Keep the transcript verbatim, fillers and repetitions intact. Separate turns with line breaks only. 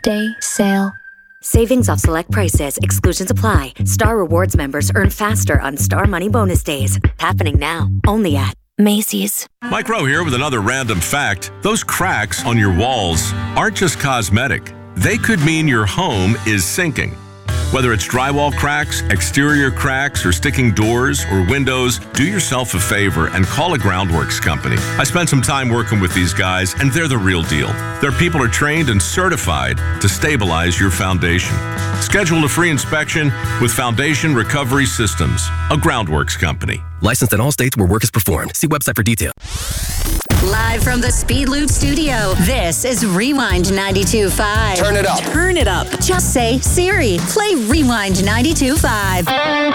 Day sale.
Savings off select prices. Exclusions apply. Star Rewards members earn faster on Star Money Bonus Days. Happening now. Only at Macy's.
Mike Rowe here with another random fact. Those cracks on your walls aren't just cosmetic. They could mean your home is sinking. Whether it's drywall cracks, exterior cracks, or sticking doors or windows, do yourself a favor and call a Groundworks company. I spent some time working with these guys, and they're the real deal. Their people are trained and certified to stabilize your foundation. Schedule a free inspection with Foundation Recovery Systems, a Groundworks company.
Licensed in all states where work is performed. See website for details.
Live from the Speed Loop studio, this is Rewind ninety-two point five.
Turn it up.
Turn it up. Just say, Siri, play Rewind ninety-two point five.